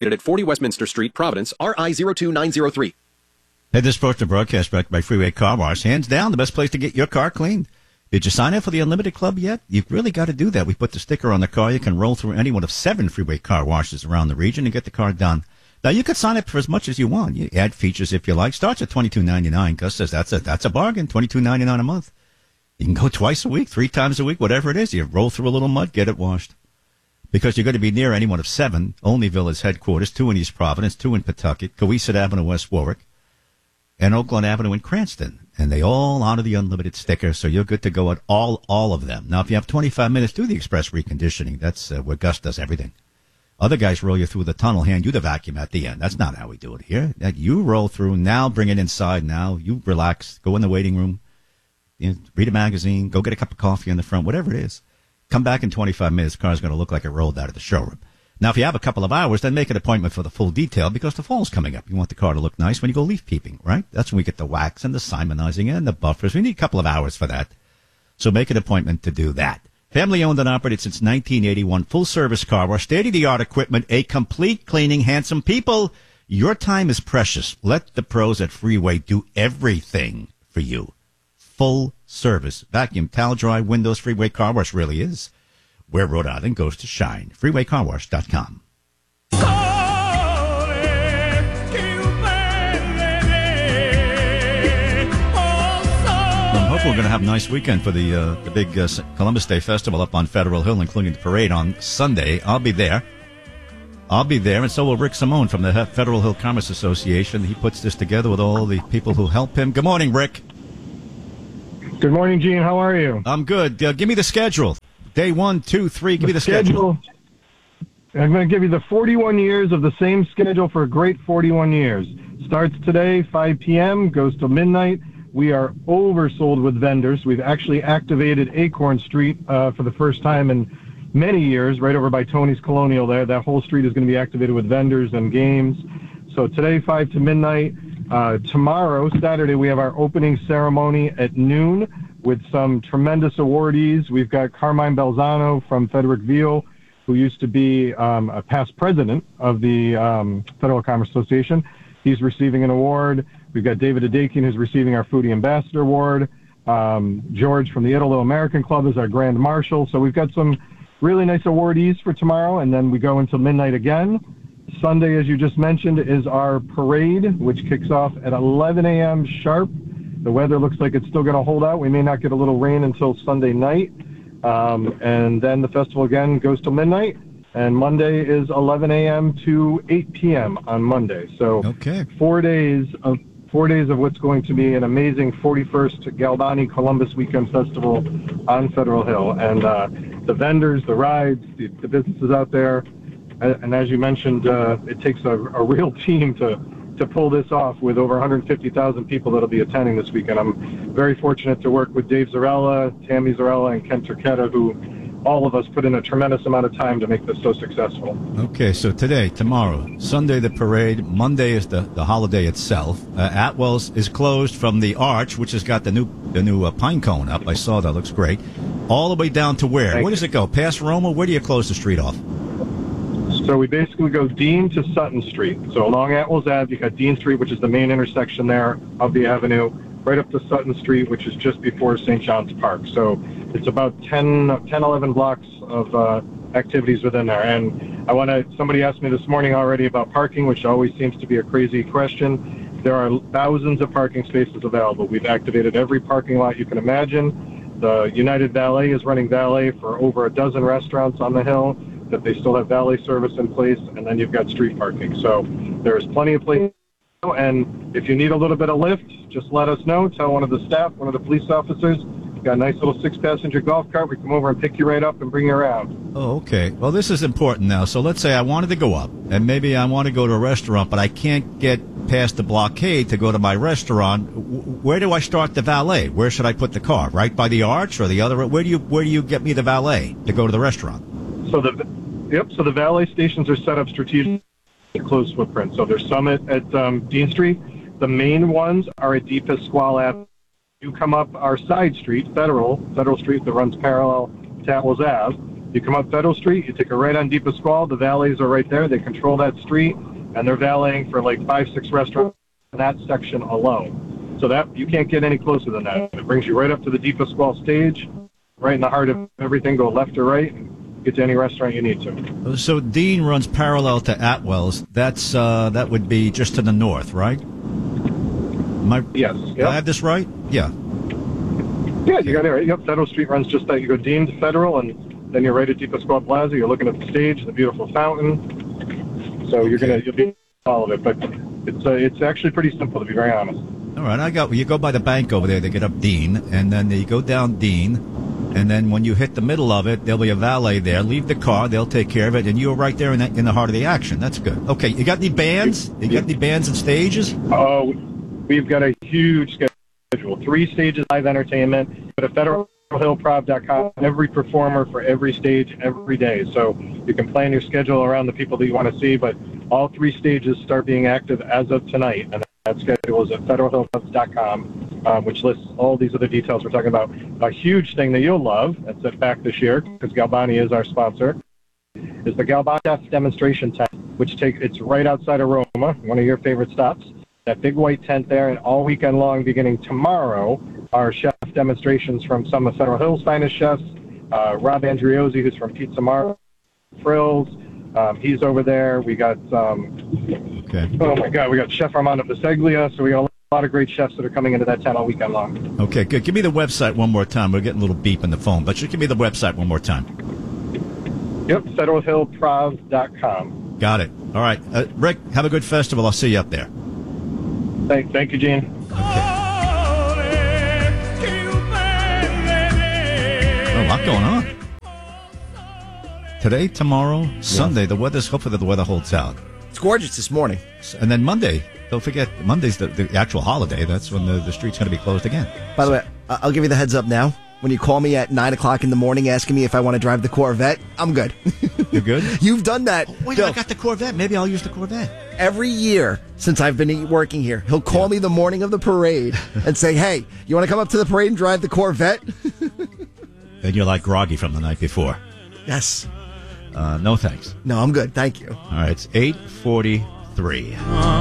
At 40 Westminster Street, Providence, RI 02903. Hey, this portion of broadcast brought by Freeway Car Wash. Hands down, the best place to get your car cleaned. Did you sign up for the Unlimited Club yet? You've really got to do that. We put the sticker on the car. You can roll through any one of 7 Freeway Car Washes around the region and get the car done. Now, you could sign up for as much as you want. You add features if you like. Starts at $22.99. Gus says that's a bargain, $22.99 a month. You can go twice a week, 3 times a week, whatever it is. You roll through a little mud, get it washed. Because you're going to be near any one of 7. Olneyville is headquarters, 2 in East Providence, 2 in Pawtucket, Coeasett Avenue, West Warwick, and Oakland Avenue in Cranston. And they all honor the Unlimited sticker, so you're good to go at all of them. Now, if you have 25 minutes, do the express reconditioning. That's where Gus does everything. Other guys roll you through the tunnel, hand you the vacuum at the end. That's not how we do it here. You roll through, now bring it inside, now you relax, go in the waiting room, read a magazine, go get a cup of coffee in the front, whatever it is. Come back in 25 minutes, the car's going to look like it rolled out of the showroom. Now, if you have a couple of hours, then make an appointment for the full detail because the fall's coming up. You want the car to look nice when you go leaf peeping, right? That's when we get the wax and the simonizing and the buffers. We need a couple of hours for that. So make an appointment to do that. Family owned and operated since 1981. Full service car wash, state-of-the-art equipment, a complete cleaning, handsome people. Your time is precious. Let the pros at Freeway do everything for you. Full service. Vacuum, towel dry, windows, Freeway Car Wash really is where Rhode Island goes to shine. FreewayCarWash.com. I'm hoping we're going to have a nice weekend for the big Columbus Day Festival up on Federal Hill, including the parade on Sunday. I'll be there, and so will Rick Simone from the Federal Hill Commerce Association. He puts this together with all the people who help him. Good morning, Rick. Good morning, Gene. How are you? I'm good. Give me the schedule. Day 1, 2, 3. Give me the schedule. I'm going to give you the 41 years of the same schedule for a great 41 years. Starts today, 5 p.m., goes till midnight. We are oversold with vendors. We've actually activated Acorn Street for the first time in many years, right over by Tony's Colonial there. That whole street is going to be activated with vendors and games. So today, 5 to midnight. Tomorrow, Saturday, we have our opening ceremony at noon with some tremendous awardees. We've got Carmine Belzano from Frederick Veal, who used to be a past president of the Federal Commerce Association. He's receiving an award. We've got David Adakian, who's receiving our Foodie Ambassador Award. George from the Italo American Club is our Grand Marshal. So we've got some really nice awardees for tomorrow, and then we go until midnight again. Sunday, as you just mentioned, is our parade, which kicks off at 11 a.m. sharp. The weather looks like it's still going to hold out. We may not get a little rain until Sunday night. And then the festival again goes till midnight. And Monday is 11 a.m. to 8 p.m. on Monday. So okay. 4 days of what's going to be an amazing 41st Galvani Columbus Weekend Festival on Federal Hill. And the vendors, the rides, the businesses out there. And as you mentioned, it takes a real team to pull this off with over 150,000 people that'll be attending this weekend. I'm very fortunate to work with Dave Zarella, Tammy Zarella, and Ken Turchetta, who all of us put in a tremendous amount of time to make this so successful. Okay, so today, tomorrow, Sunday the parade, Monday is the holiday itself. Atwell's is closed from the arch, which has got the new pine cone up. I saw that, looks great. All the way down to where? Where does it go? Past Roma? Where do you close the street off? So we basically go Dean to Sutton Street. So along Atwells Ave, you got Dean Street, which is the main intersection there of the avenue, right up to Sutton Street, which is just before St. John's Park. So it's about 11 blocks of activities within there. And somebody asked me this morning already about parking, which always seems to be a crazy question. There are thousands of parking spaces available. We've activated every parking lot you can imagine. The United Valet is running valet for over a dozen restaurants on the Hill, that they still have valet service in place, and then you've got street parking. So there's plenty of places. And if you need a little bit of lift, just let us know. Tell one of the staff, one of the police officers. We've got a nice little 6-passenger golf cart. We come over and pick you right up and bring you around. Oh, okay. Well, this is important now. So let's say I wanted to go up, and maybe I want to go to a restaurant, but I can't get past the blockade to go to my restaurant. Where do I start the valet? Where should I put the car? Right by the arch or the other? Where do you get me the valet to go to the restaurant? So the valet stations are set up strategically to close footprint. So there's some at Dean Street. The main ones are at Deep Pasquale Ave. You come up our side street, Federal Street, that runs parallel to Atwells Ave. You come up Federal Street, you take a right on Deep Pasquale. The valets are right there. They control that street, and they're valeting for like 5-6 restaurants in that section alone. So that you can't get any closer than that. It brings you right up to the Deep Pasquale stage, right in the heart of everything. Go left or right, and get to any restaurant you need to. So Dean runs parallel to Atwell's. That would be just to the north, right? Yes. Did I have this right? Yeah. Yeah, you got it right. Yep, Federal Street runs just that. You go Dean to Federal, and then you're right at Deep Pasquale Plaza. You're looking at the stage, the beautiful fountain. So you'll be all of it. But it's actually pretty simple, to be very honest. All right, you go by the bank over there. They get up Dean, and then you go down Dean, and then when you hit the middle of it, there'll be a valet there. Leave the car; they'll take care of it, and you're right there in the heart of the action. That's good. Okay, you got any bands? You got any bands and stages? Oh, we've got a huge schedule. 3 stages live entertainment. Go to federalhillprov.com. Every performer for every stage every day. So you can plan your schedule around the people that you want to see, but all 3 stages start being active as of tonight. And that schedule is at federalhillprov.com, which lists all these other details we're talking about. A huge thing that you'll love, that's at back this year, because Galbani is our sponsor, is the Galbani Chef demonstration tent, it's right outside of Roma, one of your favorite stops. That big white tent there, and all weekend long, beginning tomorrow, are chef demonstrations from some of Federal Hill's finest chefs. Rob Andriozzi, who's from Pizza Mar Frills, he's over there. We got, oh my God, we got Chef Armando Biseglia. So we got a lot of great chefs that are coming into that tent all weekend long. Okay, good. Give me the website one more time. We're getting a little beep in the phone, but just give me the website one more time. Yep, federalhillprov.com. Got it. All right. Rick, have a good festival. I'll see you up there. Thank you, Gene. Okay. A lot going on. Today, tomorrow, Sunday, hopefully the weather holds out. It's gorgeous this morning. And then Monday, don't forget, Monday's the actual holiday. That's when the street's going to be closed again. By the way, I'll give you the heads up now. When you call me at 9 o'clock in the morning asking me if I want to drive the Corvette, I'm good. You're good? You've done that. Oh, wait, I got the Corvette. Maybe I'll use the Corvette. Every year since I've been working here, he'll call me the morning of the parade and say, hey, you want to come up to the parade and drive the Corvette? And you're like groggy from the night before. Yes. No thanks. No, I'm good. Thank you. All right, it's 8:43.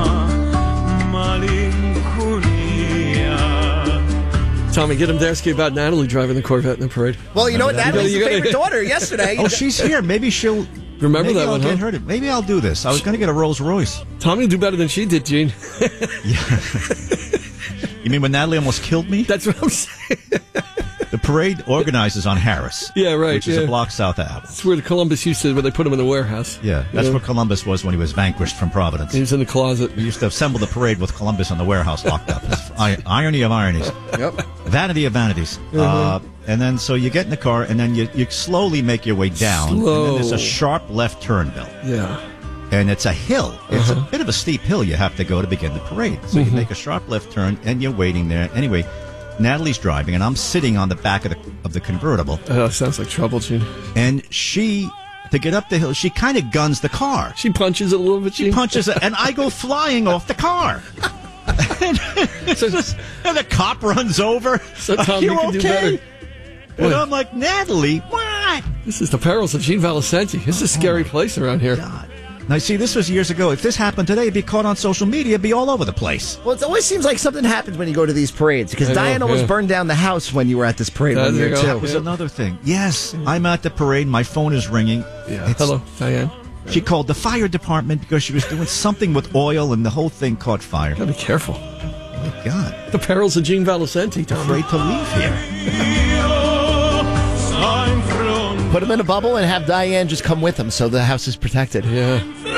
Tommy, get him to ask you about Natalie driving the Corvette in the parade. Well, you know what? Natalie's favorite daughter yesterday. Oh, she's here. Maybe she'll... Remember that one, Get her maybe I'll do this. I was going to get a Rolls Royce. Tommy will do better than she did, Gene. Yeah. You mean when Natalie almost killed me? That's what I'm saying. The parade organizes on Harris. Yeah, right. Which is a block south of Apple. That's where the Columbus used to, where they put him in the warehouse. Yeah, that's where Columbus was when he was vanquished from Providence. He was in the closet. We used to assemble the parade with Columbus in the warehouse locked up. It's irony of ironies. Yep. Vanity of vanities. And then so you get in the car, and then you slowly make your way down. Slow. And then there's a sharp left turn, Bill. Yeah. And it's a hill. It's a bit of a steep hill you have to go to begin the parade. So you make a sharp left turn, and you're waiting there. Anyway, Natalie's driving, and I'm sitting on the back of the convertible. Oh, sounds like trouble, Gene. And to get up the hill, she kind of guns the car. She punches it a little bit, Gene. She punches it, and I go flying off the car. And the cop runs over. So, Tom, you can do better. And I'm like, Natalie, what? This is the perils of Gene Valicenti. This is a scary place around here. God. Now, see, this was years ago. If this happened today, it'd be caught on social media, it'd be all over the place. Well, it always seems like something happens when you go to these parades, because Diane almost burned down the house when you were at this parade one year, too. That was another thing. Yes, I'm at the parade. My phone is ringing. Yeah. Hello, Diane. She called the fire department because she was doing something with oil, and the whole thing caught fire. Gotta be careful. Oh, my God. The perils of Gene Valicenti. I'm afraid to leave here. Put him in a bubble and have Diane just come with him so the house is protected. Yeah.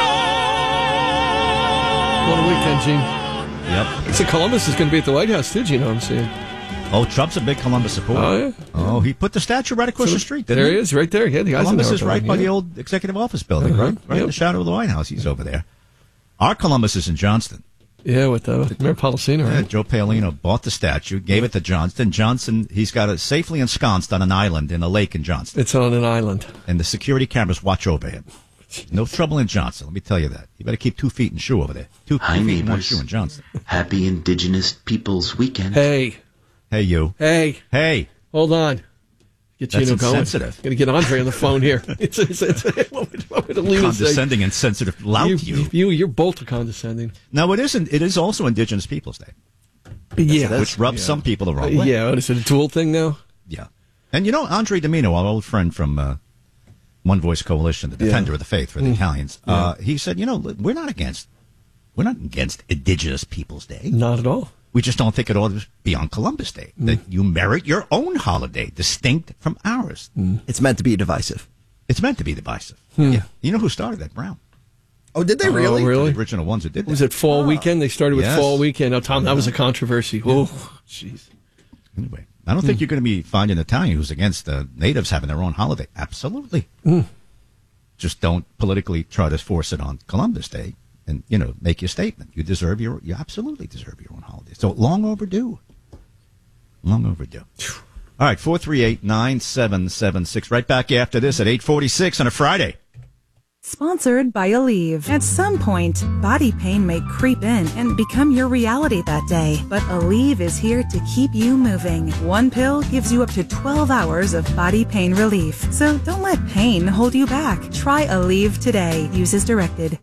What a weekend, Gene. Yep. So Columbus is going to be at the White House, too, Gene, I'm seeing. Oh, Trump's a big Columbus supporter. Oh, yeah. Oh, he put the statue right across the street, didn't he? There he is, right there. Yeah, the Columbus is right by the old executive office building, right in the shadow of the White House. He's over there. Our Columbus is in Johnston. Yeah, with Mayor Policino, right? Yeah, Joe Paolino bought the statue, gave it to Johnston. Johnson, he's got it safely ensconced on an island in a lake in Johnston. It's on an island. And the security cameras watch over him. No trouble in Johnston, let me tell you that. You better keep 2 feet in shoe over there. Two feet in one shoe in Johnston. Happy Indigenous Peoples Weekend. Hey. Hey, you. Hey. Hey. Hold on. Get That's Gino going. insensitive. Going to get Andre on the phone here. What would Alina say? Condescending, insensitive, lout You're both condescending. No, it isn't. It is also Indigenous Peoples Day. Yeah. Which rubs some people the wrong way. Yeah, what is it, a tool thing now? Yeah. And Andre Domino, our old friend from One Voice Coalition, the defender of the faith for the Italians, he said, we're not against Indigenous Peoples Day. Not at all. We just don't think it ought to be on Columbus Day. That you merit your own holiday, distinct from ours. It's meant to be divisive. It's meant to be divisive. Yeah. You know who started that? Brown. Oh, did they really? Oh, really? The original ones that did that. Was it Fall Weekend? They started with Yes. Fall Weekend. Oh, Tom, that was a controversy. Oh, jeez. Anyway, I don't think you're going to be finding an Italian who's against the natives having their own holiday. Absolutely. Just don't politically try to force it on Columbus Day and, make your statement. You absolutely deserve your own holiday. So long overdue. Long overdue. All right, 438-9776. Right back after this at 8:46 on a Friday. Sponsored by Aleve. At some point, body pain may creep in and become your reality that day. But Aleve is here to keep you moving. One pill gives you up to 12 hours of body pain relief. So don't let pain hold you back. Try Aleve today. Use as directed.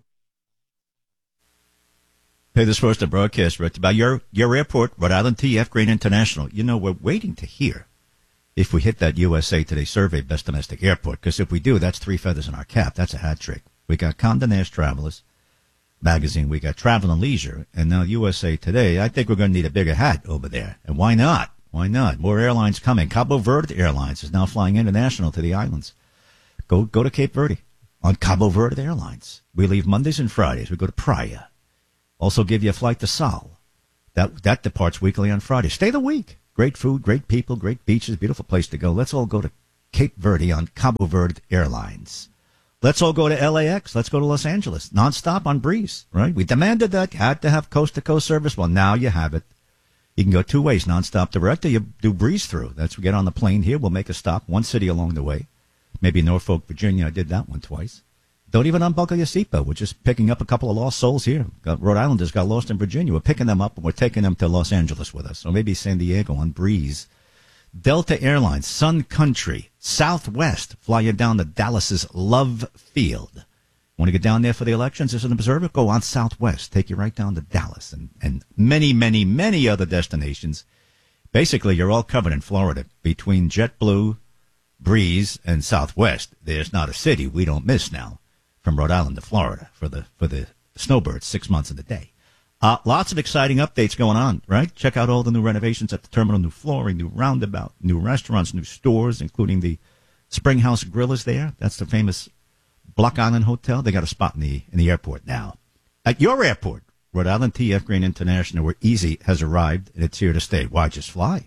Hey, this first broadcast brought to you by your airport, Rhode Island TF Green International. We're waiting to hear if we hit that USA Today survey, best domestic airport, because if we do, that's 3 feathers in our cap. That's a hat trick. We got Condé Nast Travelers magazine, we got Travel and Leisure, and now USA Today. I think we're going to need a bigger hat over there. And why not? Why not? More airlines coming. Cabo Verde Airlines is now flying international to the islands. Go to Cape Verde on Cabo Verde Airlines. We leave Mondays and Fridays. We go to Praia. Also give you a flight to Sal. That departs weekly on Friday. Stay the week. Great food, great people, great beaches, beautiful place to go. Let's all go to Cape Verde on Cabo Verde Airlines. Let's all go to LAX. Let's go to Los Angeles. Nonstop on Breeze, right? We demanded that. Had to have coast-to-coast service. Well, now you have it. You can go 2 ways, nonstop direct, or you do Breeze through. That's we get on the plane here. We'll make a stop, one city along the way. Maybe Norfolk, Virginia. I did that one twice. Don't even unbuckle your seatbelt. We're just picking up a couple of lost souls here. Rhode Islanders got lost in Virginia. We're picking them up, and we're taking them to Los Angeles with us. Or maybe San Diego on Breeze. Delta Airlines, Sun Country, Southwest, fly you down to Dallas's Love Field. Want to get down there for the elections as an observer? Go on Southwest. Take you right down to Dallas and many, many, many other destinations. Basically, you're all covered in Florida. Between JetBlue, Breeze, and Southwest, there's not a city we don't miss now. From Rhode Island to Florida for the snowbirds, 6 months in the day. Lots of exciting updates going on, right? Check out all the new renovations at the terminal, new flooring, new roundabout, new restaurants, new stores, including the Springhouse Grill is there. That's the famous Block Island Hotel. They got a spot in the airport now. At your airport, Rhode Island TF Green International, where Easy has arrived, and it's here to stay. Why just fly?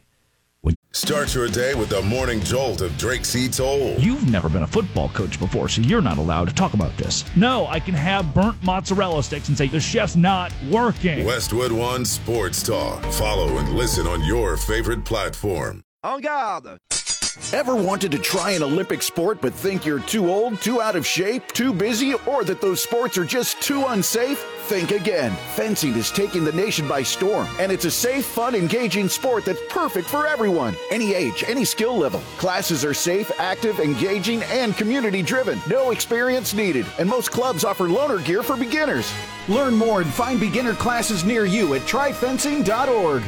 Start your day with the morning jolt of Drake C. Toll. You've never been a football coach before, so you're not allowed to talk about this. No, I can have burnt mozzarella sticks and say the chef's not working. Westwood One Sports Talk. Follow and listen on your favorite platform. En garde! Ever wanted to try an Olympic sport but think you're too old, too out of shape, too busy, or that those sports are just too unsafe? Think again. Fencing is taking the nation by storm, and it's a safe, fun, engaging sport that's perfect for everyone. Any age, any skill level. Classes are safe, active, engaging, and community-driven. No experience needed, and most clubs offer loaner gear for beginners. Learn more and find beginner classes near you at tryfencing.org.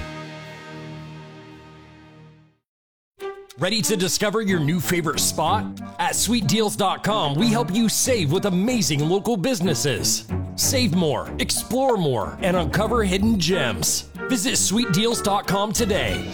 Ready to discover your new favorite spot? At SweetDeals.com, we help you save with amazing local businesses. Save more, explore more, and uncover hidden gems. Visit SweetDeals.com today.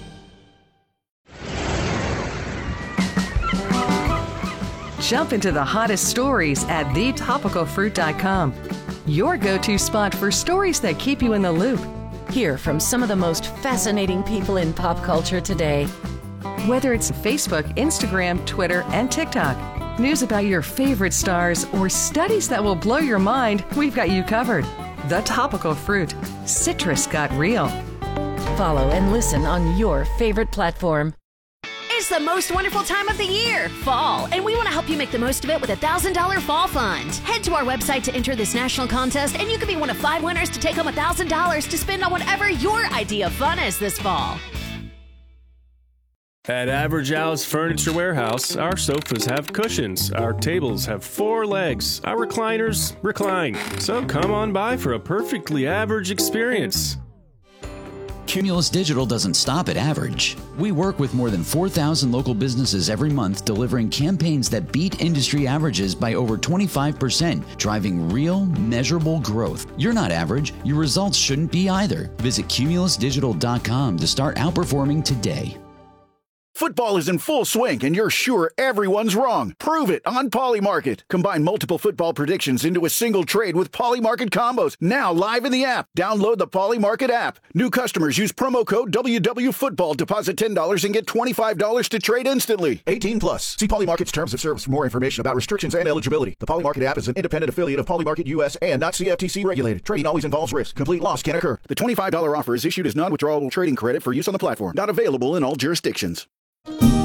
Jump into the hottest stories at TheTopicalFruit.com. Your go-to spot for stories that keep you in the loop. Hear from some of the most fascinating people in pop culture today. Whether it's Facebook, Instagram, Twitter, and TikTok, news about your favorite stars, or studies that will blow your mind, we've got you covered. The Topical Fruit. Citrus got real. Follow and listen on your favorite platform. It's the most wonderful time of the year, fall, and we want to help you make the most of it with a $1,000 fall fund. Head to our website to enter this national contest, and you could be one of 5 winners to take home $1,000 to spend on whatever your idea of fun is this fall. At Average Al's Furniture Warehouse, our sofas have cushions, our tables have 4 legs, our recliners recline. So come on by for a perfectly average experience. Cumulus Digital doesn't stop at average. We work with more than 4,000 local businesses every month, delivering campaigns that beat industry averages by over 25%, driving real, measurable growth. You're not average. Your results shouldn't be either. Visit cumulusdigital.com to start outperforming today. Football is in full swing, and you're sure everyone's wrong. Prove it on Polymarket. Combine multiple football predictions into a single trade with Polymarket combos. Now live in the app. Download the Polymarket app. New customers use promo code WWFootball. Deposit $10 and get $25 to trade instantly. 18 plus. See Polymarket's terms of service for more information about restrictions and eligibility. The Polymarket app is an independent affiliate of Polymarket US and not CFTC regulated. Trading always involves risk. Complete loss can occur. The $25 offer is issued as non-withdrawable trading credit for use on the platform. Not available in all jurisdictions.